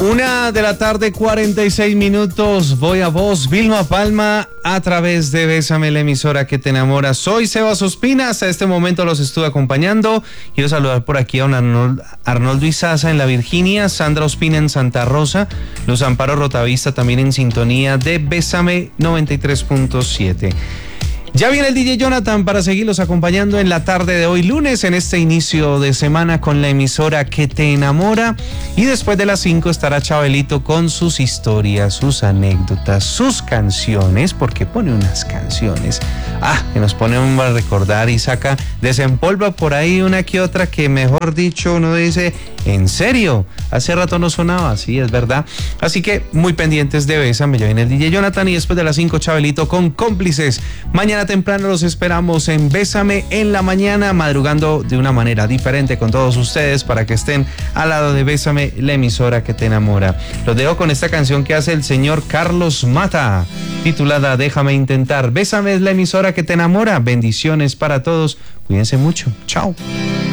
1:46 p.m. Voy a vos, Vilma Palma, a través de Bésame, la emisora que te enamora. Soy Sebas Ospina, hasta este momento los estuve acompañando. Quiero saludar por aquí a un Arnoldo Izaza en la Virginia, Sandra Ospina en Santa Rosa, Luz Amparo Rotavista también en sintonía de Bésame 93.7. Ya viene el DJ Jonathan para seguirlos acompañando en la tarde de hoy lunes, en este inicio de semana con la emisora que te enamora. Y después de las 5 estará Chabelito con sus historias, sus anécdotas, sus canciones, porque pone unas canciones que nos pone a recordar y saca, desempolva por ahí una que otra que, mejor dicho, uno dice, ¿en serio? Hace rato no sonaba, sí, es verdad. Así que muy pendientes de Bésame, ya viene el DJ Jonathan y después de las 5 Chabelito con Cómplices. Mañana temprano los esperamos en Bésame en la mañana, madrugando de una manera diferente con todos ustedes para que estén al lado de Bésame, la emisora que te enamora. Los dejo con esta canción que hace el señor Carlos Mata, titulada Déjame Intentar. Bésame es la emisora que te enamora. Bendiciones para todos. Cuídense mucho. Chao.